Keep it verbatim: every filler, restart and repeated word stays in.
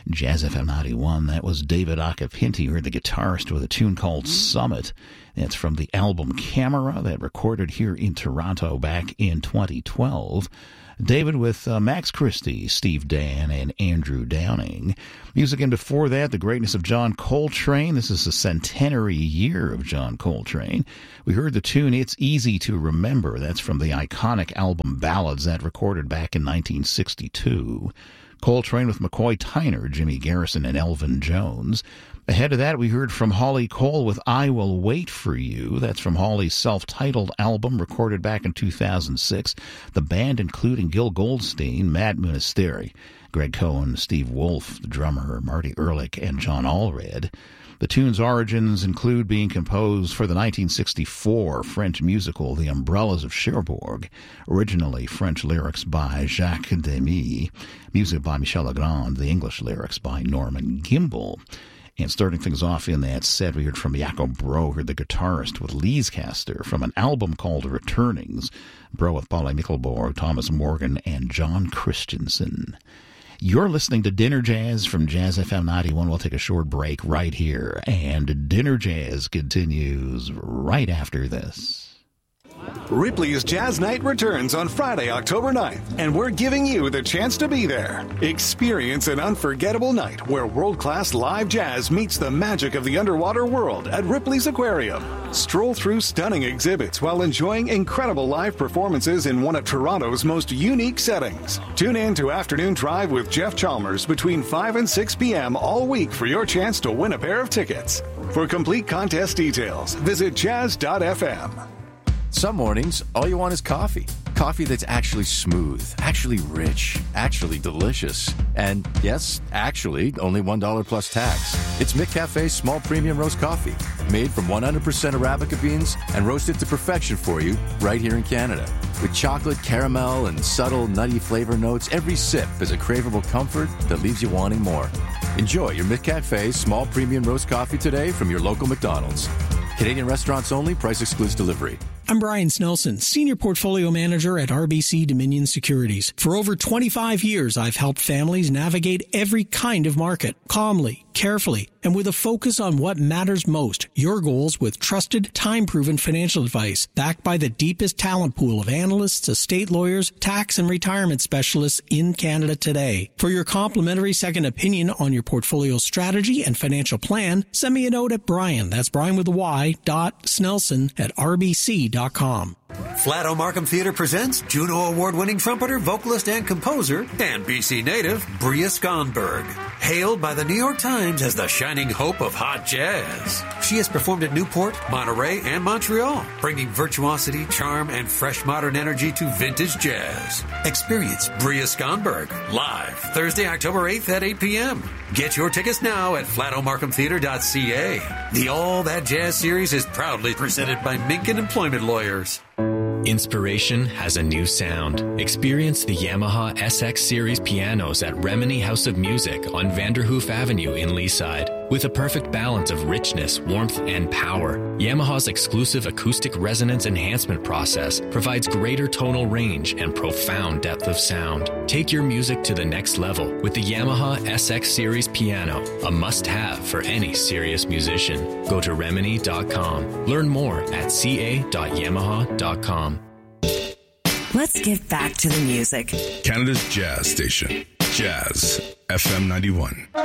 Jazz F M ninety-one, that was David Acapinti, or the guitarist, with a tune called Summit. That's from the album Camera, that recorded here in Toronto back in twenty twelve. David with uh, Max Christie, Steve Dan, and Andrew Downing. Music in before that, the greatness of John Coltrane. This is the centenary year of John Coltrane. We heard the tune It's Easy to Remember. That's from the iconic album Ballads, that recorded back in nineteen sixty-two. Coltrane with McCoy Tyner, Jimmy Garrison, and Elvin Jones. Ahead of that, we heard from Holly Cole with I Will Wait for You. That's from Holly's self-titled album, recorded back in two thousand six. The band, including Gil Goldstein, Matt Munisteri, Greg Cohen, Steve Wolf, the drummer, Marty Ehrlich, and John Allred. The tune's origins include being composed for the nineteen sixty-four French musical The Umbrellas of Cherbourg, originally French lyrics by Jacques Demy, music by Michel Legrand, the English lyrics by Norman Gimbel. And starting things off in that set, we heard from Jacob Broer, the guitarist, with Leescaster, from an album called Returnings. Bro with Paul Michelborg, Thomas Morgan, and John Christensen. You're listening to Dinner Jazz from Jazz F M ninety-one. We'll take a short break right here, and Dinner Jazz continues right after this. Ripley's Jazz Night returns on Friday, October ninth, and we're giving you the chance to be there. Experience an unforgettable night where world-class live jazz meets the magic of the underwater world at Ripley's Aquarium. Stroll through stunning exhibits while enjoying incredible live performances in one of Toronto's most unique settings. Tune in to Afternoon Drive with Jeff Chalmers between five and six p.m. all week for your chance to win a pair of tickets. For complete contest details, visit jazz dot f m. Some mornings, all you want is coffee. Coffee that's actually smooth, actually rich, actually delicious. And yes, actually, only one dollar plus tax. It's McCafe's small premium roast coffee, made from one hundred percent Arabica beans and roasted to perfection for you right here in Canada. With chocolate, caramel, and subtle nutty flavor notes, every sip is a craveable comfort that leaves you wanting more. Enjoy your McCafe's small premium roast coffee today from your local McDonald's. Canadian restaurants only. Price excludes delivery. I'm Brian Snelson, Senior Portfolio Manager at R B C Dominion Securities. For over twenty-five years, I've helped families navigate every kind of market, calmly, carefully, and with a focus on what matters most, your goals with trusted, time-proven financial advice, backed by the deepest talent pool of analysts, estate lawyers, tax and retirement specialists in Canada today. For your complimentary second opinion on your portfolio strategy and financial plan, send me a note at Brian, that's Brian with a Y, dot Snelson at R B C dot com. Flato Markham Theatre presents Juno Award-winning trumpeter, vocalist, and composer, and B C native, Bria Skonberg. Hailed by the New York Times as the shining hope of hot jazz. She has performed at Newport, Monterey, and Montreal, bringing virtuosity, charm, and fresh modern energy to vintage jazz. Experience Bria Skonberg live Thursday, October eighth at eight p.m. Get your tickets now at flato markham theatre dot c a. The All That Jazz series is proudly presented by Minkin Employment Lawyers. Inspiration has a new sound. Experience the Yamaha S X Series pianos at Remini House of Music on Vanderhoof Avenue in Leaside. With a perfect balance of richness, warmth, and power, Yamaha's exclusive acoustic resonance enhancement process provides greater tonal range and profound depth of sound. Take your music to the next level with the Yamaha S X Series piano, a must-have for any serious musician. Go to remini dot com. Learn more at c a dot yamaha dot com. Let's get back to the music. Canada's jazz station, Jazz F M ninety-one.